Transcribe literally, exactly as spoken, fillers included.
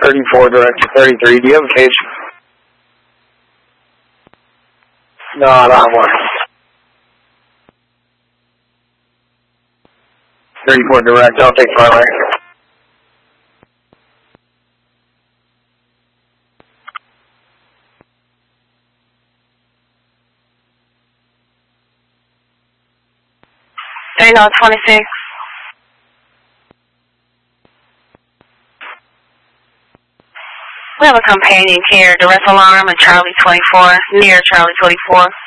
thirty-four, director thirty-three. Do you have a case? No, I don't have one. thirty-four, direct. I'll take primary. thirty-nine twenty-six. We have a companion care, direct alarm at Charlie twenty-four, near Charlie twenty-four.